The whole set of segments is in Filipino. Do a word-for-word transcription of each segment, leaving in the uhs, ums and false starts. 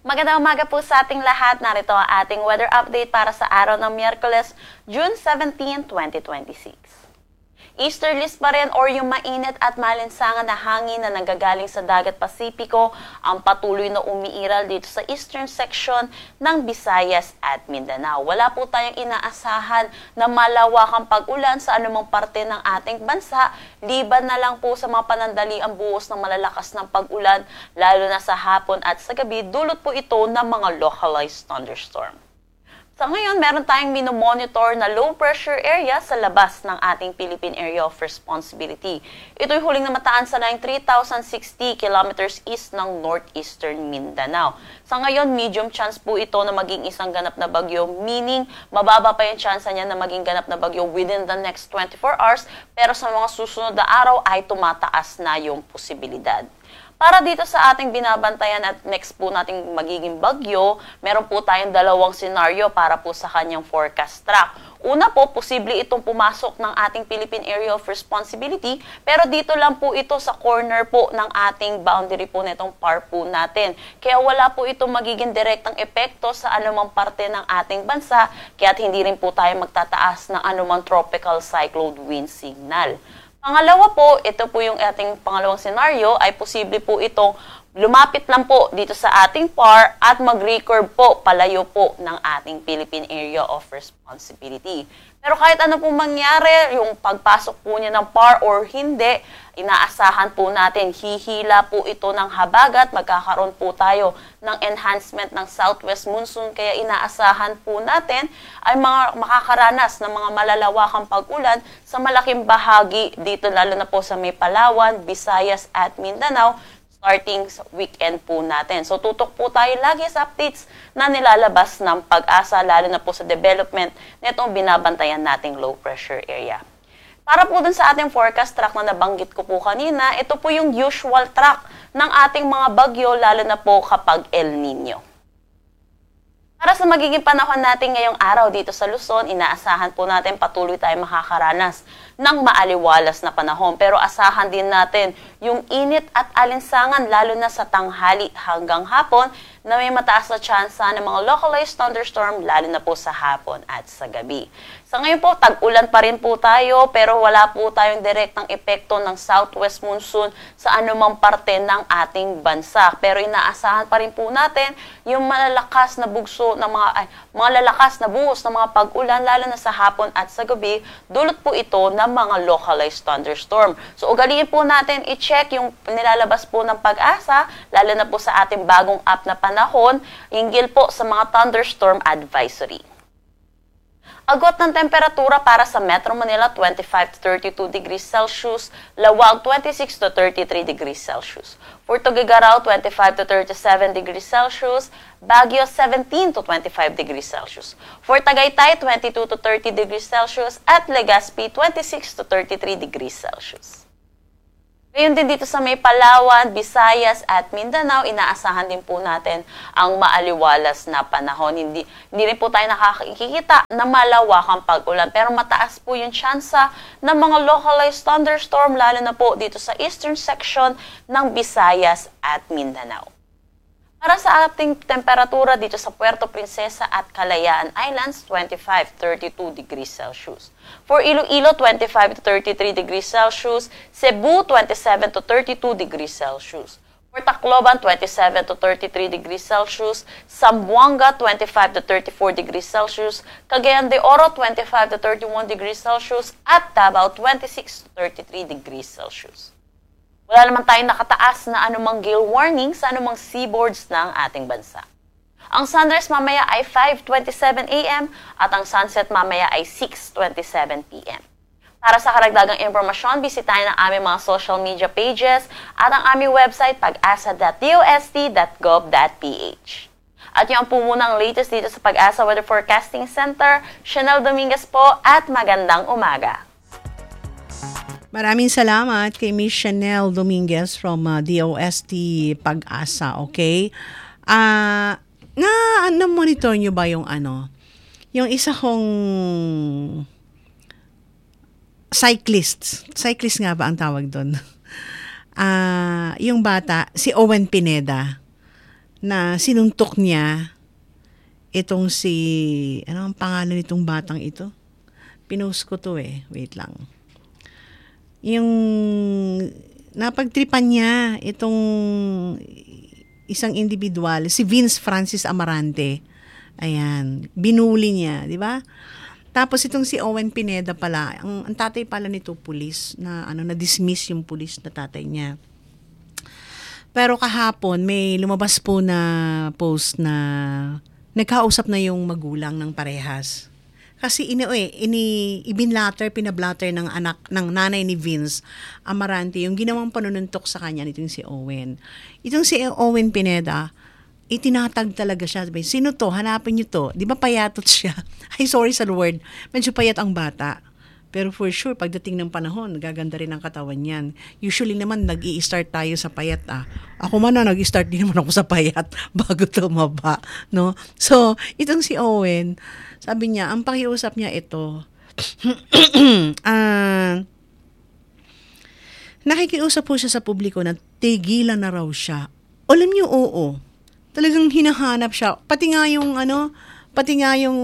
Magandang umaga po sa ating lahat. Narito ang ating weather update para sa araw ng Miyerkules, June seventeenth, twenty twenty-six. Easterlies pa rin or yung mainit at malinsangan na hangin na nanggagaling sa dagat Pasipiko ang patuloy na umiiral dito sa eastern section ng Visayas at Mindanao. Wala po tayong inaasahan na malawakang pag-ulan sa anumang parte ng ating bansa, liban na lang po sa mga panandaliang buhos ng malalakas ng pag-ulan, lalo na sa hapon at sa gabi, dulot po ito ng mga localized thunderstorm. Sa ngayon, meron tayong minomonitor na low pressure area sa labas ng ating Philippine Area of Responsibility. Ito'y huling namataan sa line three thousand sixty kilometers east ng northeastern Mindanao. Sa ngayon, medium chance po ito na maging isang ganap na bagyo, meaning mababa pa yung chance niya na maging ganap na bagyo within the next twenty-four hours, pero sa mga susunod na araw ay tumataas na yung posibilidad. Para dito sa ating binabantayan at next po nating magiging bagyo, meron po tayong dalawang senaryo para po sa kanyang forecast track. Una po, posible itong pumasok ng ating Philippine Area of Responsibility, pero dito lang po ito sa corner po ng ating boundary po nitong P A R po natin. Kaya wala po itong magiging direktang epekto sa anumang parte ng ating bansa, kaya hindi rin po tayo magtataas ng anumang tropical cyclone wind signal. Pangalawa po, ito po yung ating pangalawang senaryo, ay posible po itong lumapit lang po dito sa ating P A R at mag-record po palayo po ng ating Philippine Area of Responsibility. Pero kahit ano pong mangyari, yung pagpasok po niya ng P A R or hindi, inaasahan po natin, hihila po ito ng habagat, magkakaroon po tayo ng enhancement ng southwest monsoon, kaya inaasahan po natin ay mga makakaranas ng mga malalawakang pag-ulan sa malaking bahagi dito, lalo na po sa may Palawan, Visayas at Mindanao, starting sa weekend po natin. So tutok po tayo lagi sa updates na nilalabas ng Pag-asa, lalo na po sa development nitong binabantayan nating low pressure area. Para po dun sa ating forecast track na nabanggit ko po kanina, ito po yung usual track ng ating mga bagyo, lalo na po kapag El Nino. Para sa magiging panahon natin ngayong araw dito sa Luzon, inaasahan po natin patuloy tayo makakaranas ng maaliwalas na panahon. Pero asahan din natin yung init at alinsangan, lalo na sa tanghali hanggang hapon, na may mataas na tsansa ng mga localized thunderstorm, lalo na po sa hapon at sa gabi. Sa ngayon po, tag-ulan pa rin po tayo, pero wala po tayong direktang epekto ng southwest monsoon sa anumang parte ng ating bansa. Pero inaasahan pa rin po natin yung malalakas na bugso ng mga, ay, mga lalakas na buhos ng mga pag-ulan, lalo na sa hapon at sa gabi, dulot po ito ng mga localized thunderstorm. So, ugaliin po natin i-check yung nilalabas po ng Pag-asa, lalo na po sa ating bagong app na panahon, hinggil po sa mga thunderstorm advisory. Agot ng temperatura para sa Metro Manila, twenty-five to thirty-two degrees Celsius, Lawag, twenty-six to thirty-three degrees Celsius. For Tuguegarao, twenty-five to thirty-seven degrees Celsius, Baguio, seventeen to twenty-five degrees Celsius. For Tagaytay, twenty-two to thirty degrees Celsius, at Legazpi, twenty-six to thirty-three degrees Celsius. Ngayon din dito sa may Palawan, Visayas at Mindanao, inaasahan din po natin ang maaliwalas na panahon. Hindi, hindi rin po tayo nakakikita na malawakang pag-ulan, pero mataas po yung tsansa ng mga localized thunderstorm, lalo na po dito sa eastern section ng Visayas at Mindanao. Para sa ating temperatura dito sa Puerto Princesa at Kalayaan Islands, twenty-five to thirty-two degrees Celsius. For Iloilo, twenty-five to thirty-three degrees Celsius. Cebu, twenty-seven to thirty-two degrees Celsius. For Tacloban, twenty-seven to thirty-three degrees Celsius. Zamboanga, twenty-five to thirty-four degrees Celsius. Cagayan de Oro, twenty-five to thirty-one degrees Celsius. At Davao, twenty-six to thirty-three degrees Celsius. Wala naman tayong nakataas na anumang gale warning sa anumang seaboards ng ating bansa. Ang sunrise mamaya ay five twenty-seven a m at ang sunset mamaya ay six twenty-seven p m Para sa karagdagang impormasyon, bisitahin ang aming mga social media pages at ang aming website pag-asa dot d o s t dot gov dot p h. At yung po muna ang latest dito sa Pag-asa Weather Forecasting Center. Chanel Dominguez po at magandang umaga. Maraming salamat kay Miss Chanel Dominguez from uh, D O S T Pag-asa, okay? Ah, uh, na ano monitor niyo ba yung ano? Yung isa kong cyclist. Cyclist nga ba ang tawag doon? Ah, uh, yung bata, si Owen Pineda. na sinuntok niya itong si, ano ang pangalan nitong batang ito? Pinost ko to eh. Wait lang. Yung napagtripan niya itong isang individual, si Vince Francis Amarante. Ayan. Binuli niya, di ba? Tapos itong si Owen Pineda pala, ang, ang tatay pala nito pulis, na ano na-dismiss yung pulis na tatay niya. Pero kahapon, may lumabas po na post na nagkausap na yung magulang ng parehas. Kasi ini, eh, ini, ibinlatter, pinablatter ng anak, ng nanay ni Vince Amarante, yung ginawang panununtok sa kanya nitong si Owen. Itong si Owen Pineda, itinatag talaga siya. Sino to? Hanapin niyo to. Di ba payatot siya? Ay, sorry sa word. Medyo payat ang bata. Pero for sure, pagdating ng panahon, gaganda rin ang katawan niyan. Usually naman, nag-i-start tayo sa payat. Ah. Ako man na, nag-i-start din naman ako sa payat bago tumaba. No? So, itong si Owen, sabi niya, ang pakiusap niya ito, uh, nakikiusap po siya sa publiko na tigilan na raw siya. Alam niyo, oo. Talagang hinahanap siya. Pati nga yung, ano, pati nga yung,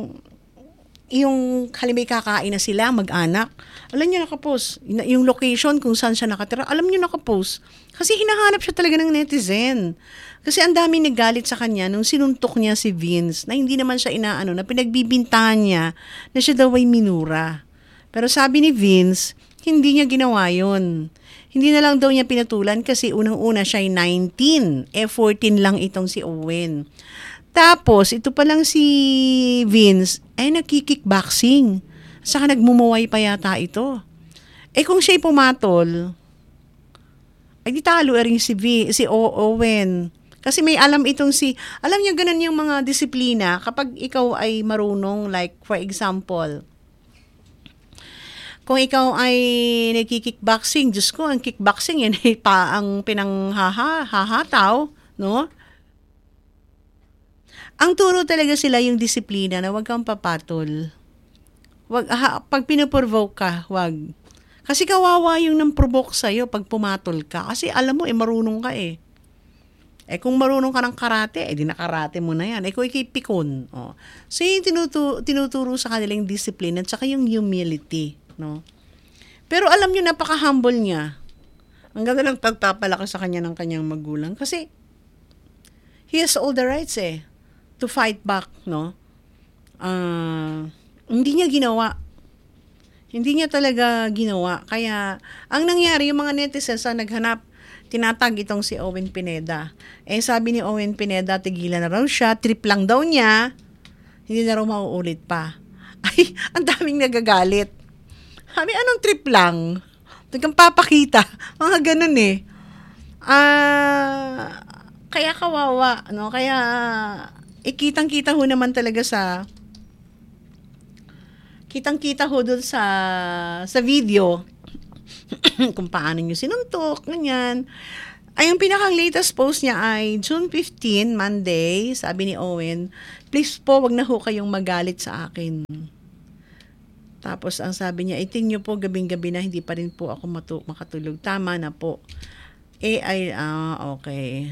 yung halimbawa kakain na sila, mag-anak, alam niyo nakapost, yung location kung saan siya nakatira, alam niyo nakapost. Kasi hinahanap siya talaga ng netizen. Kasi ang dami nagalit sa kanya nung sinuntok niya si Vince, na hindi naman siya inaano, na pinagbibintahan niya na siya daw ay minura. Pero sabi ni Vince, hindi niya ginawa yun. Hindi na lang daw niya pinatulan kasi unang-una siya ay nineteen, eh fourteen lang itong si Owen. Tapos, ito pa lang si Vince, ay nagkikickboxing. Saka nagmumuway pa yata ito. Eh kung siya'y pumatol, ay di talo rin si, v, si o- Owen. Kasi may alam itong si, alam niyo ganun yung mga disiplina kapag ikaw ay marunong, like for example, kung ikaw ay nagkikickboxing, Diyos ko, ang kickboxing yan ay pa ang pinanghahataw, no? Ang turo talaga sila yung disiplina na wag kang papatol. Wag, ha, pag pinaprovoke ka, wag. Kasi kawawa yung nang provoke sa'yo pag pumatol ka. Kasi alam mo, eh, marunong ka eh. Eh, kung marunong ka ng karate, eh, di na karate mo na yan. Eh, kung ikipikon. Oh. So, yung tinuturo, tinuturo sa kanila yung discipline at saka yung humility. No? Pero alam nyo, napaka-humble niya. Ang ganda lang pagpapalaki sa kanya ng kanyang magulang. Kasi, he has all the rights eh. To fight back, no? Uh, hindi niya ginawa. Hindi niya talaga ginawa. Kaya, ang nangyari, yung mga netizens na naghanap, tinatag itong si Owen Pineda. Eh, sabi ni Owen Pineda, tigilan na raw siya, trip lang daw niya, hindi na raw mauulit pa. Ay, ang daming nagagalit. Sabi, anong trip lang? Tagkang papakita. Mga ganun eh. Ah, uh, kaya kawawa, no? Kaya, ikitang-kita ho naman talaga sa kitang-kita ho doon sa sa video kung paano nyo sinuntok, ganyan. Ay, ang pinakang latest post niya ay June fifteenth, Monday, sabi ni Owen, please po, wag na ho kayong magalit sa akin. Tapos, ang sabi niya, itin nyo po gabing-gabi na hindi pa rin po ako matu- makatulog. Tama na po. Eh, ay, ah, okay.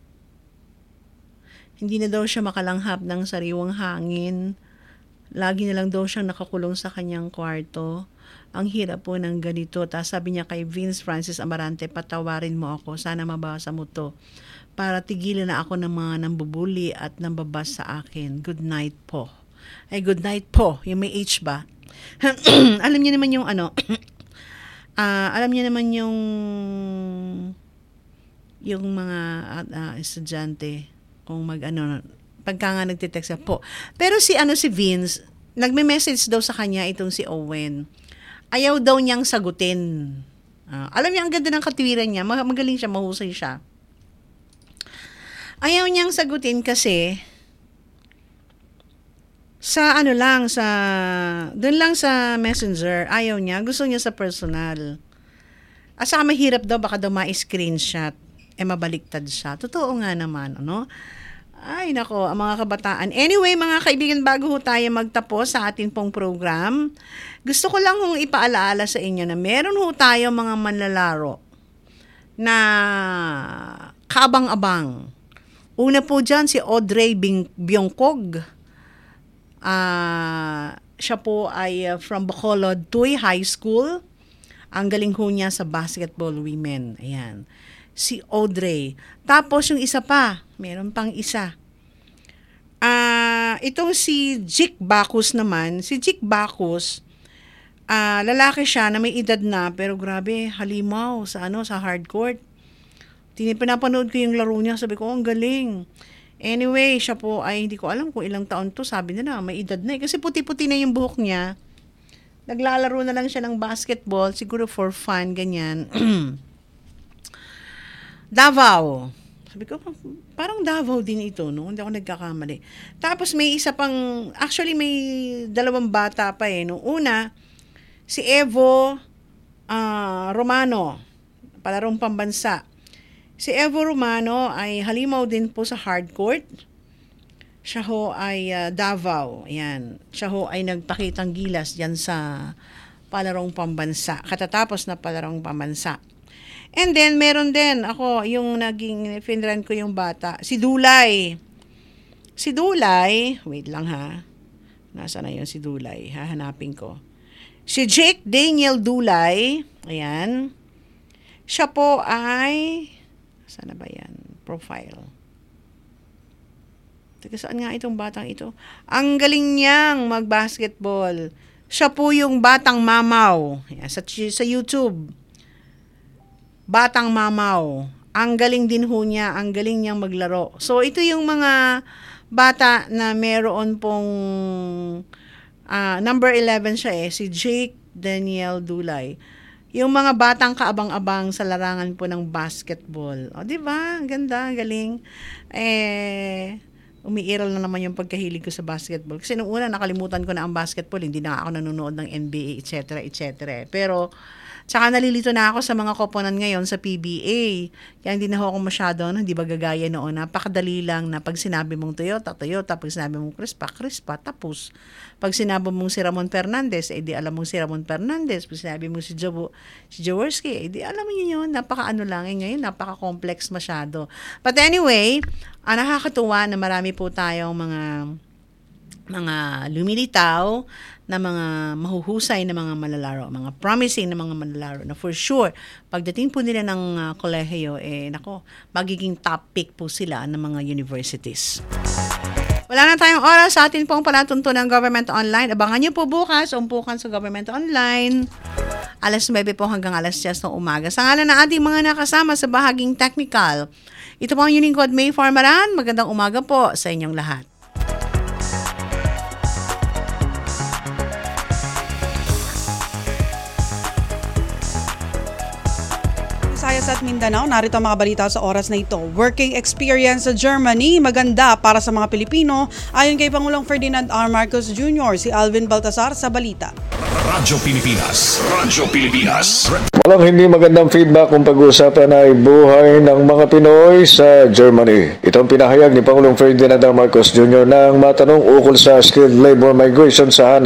Hindi na daw siya makalanghap ng sariwang hangin. Lagi na lang daw siyang nakakulong sa kanyang kwarto. Ang hirap po ng ganito. Tapos sabi niya kay Vince Francis Amarante, patawarin mo ako. Sana mabasa mo to. Para tigilan na ako ng mga nambubuli at nambabas sa akin. Good night po. Ay, good night po. Yung may H ba? Alam niyo naman yung ano, uh, alam niyo naman yung yung mga uh, estudyante kung mag-ano, pagka nga nagtitext po. Pero si ano si Vince, nagme-message daw sa kanya itong si Owen. Ayaw daw niyang sagutin. Uh, alam niya, ang ganda ng katwiran niya. Mag- magaling siya, mahusay siya. Ayaw niyang sagutin kasi sa ano lang, sa doon lang sa messenger. Ayaw niya. Gusto niya sa personal. At saka mahirap daw, baka daw ma-screenshot. Eh, mabaliktad siya. Totoo nga naman, ano? Ay, nako, ang mga kabataan. Anyway, mga kaibigan, bago ho tayo magtapos sa ating pong program, gusto ko lang hong ipaalaala sa inyo na meron ho tayo mga manlalaro na kabang-abang Una po dyan si Audrey Bing- Byongkog. Ah, siya po ay uh, from Bacolod Tuy High School. Ang galing ho niya sa basketball women. Ayan. Si Audrey. Tapos yung isa pa, meron pang isa. Ah, itong si Jik Bacchus naman, si Jik Bacchus, ah, lalaki siya na may edad na, pero grabe, halimaw sa ano, sa hardcourt. Pinapanood ko yung laro niya, sabi ko, oh, ang galing. Anyway, siya po ay, hindi ko alam kung ilang taon to, sabi nila, may edad na eh. Kasi puti-puti na yung buhok niya. Naglalaro na lang siya ng basketball, siguro for fun, ganyan. Davao. Sabi ko, parang Davao din ito, no? Hindi ako nagkakamali. Tapos may isa pang, actually may dalawang bata pa eh. No? Una, si Evo uh, Romano, palarong pambansa. Si Evo Romano ay halimaw din po sa hardcourt. Siya ho ay uh, Davao. Ayan. Siya ho ay nagpakitang gilas dyan sa palarong pambansa. Katatapos na palarong pambansa. And then, meron din ako, yung naging, finran ko yung bata, si Dulay. Si Dulay, wait lang ha. Nasaan na yun si Dulay? Hahanapin ko. Si Jake Daniel Dulay, ayan. Siya po ay, saan na ba yan? Profile. Teka, saan nga itong batang ito? Ang galing niyang mag-basketball. Siya po yung Batang Mamaw. Ayan, sa, sa YouTube. Batang Mamaw. Ang galing din ho niya, ang galing niyang maglaro. So, ito yung mga bata na meron pong uh, number eleven siya eh, si Jake Daniel Dulay. Yung mga batang kaabang-abang sa larangan po ng basketball. O, di ba? Ang ganda, ang galing. Eh, umiiral na naman yung pagkahilig ko sa basketball. Kasi nung una, nakalimutan ko na ang basketball. Hindi na ako nanonood ng N B A, et cetera, et cetera. Pero, tsaka nalilito na ako sa mga koponan ngayon sa P B A. Kaya hindi na ako masyado, hindi ba gagaya noon. Napakadali lang na pag sinabi mong Toyota, Toyota. Pag sinabi mong Crispa, Crispa. Tapos, pag sinabi mong si Ramon Fernandez, eh di alam mong si Ramon Fernandez. Pag sinabi mong si Jowo, si Jaworski, eh di alam mo yun. Napaka-ano lang. Eh, ngayon, napaka-complex masyado. But anyway, ah, nakakatuwa na marami po tayong mga mga lumilitaw na mga mahuhusay na mga malalaro, mga promising na mga malalaro na for sure, pagdating po nila ng uh, kolehiyo, eh, nako, magiging top pick po sila ng mga universities. Wala na tayong oras sa atin pong palatuntunan ng Government Online. Abangan niyo po bukas, umpukan sa Government Online. alas nuwebe po hanggang alas diyes ng umaga. Sa ngalan ng ating mga nakasama sa bahaging technical, ito po ang Unincode May Farmaran. Magandang umaga po sa inyong lahat. Visayas at Mindanao, narito ang mga balita sa oras na ito. Working experience sa Germany, maganda para sa mga Pilipino. Ayon kay Pangulong Ferdinand R. Marcos Junior, si Alvin Baltasar sa balita. Radyo Pilipinas. Radyo Pilipinas. Walang hindi magandang feedback kung pag-uusapan ay buhay ng mga Pinoy sa Germany. Ito ang pinahayag ni Pangulong Ferdinand R. Marcos Junior nang matanong ukol sa skilled labor migration sa hanay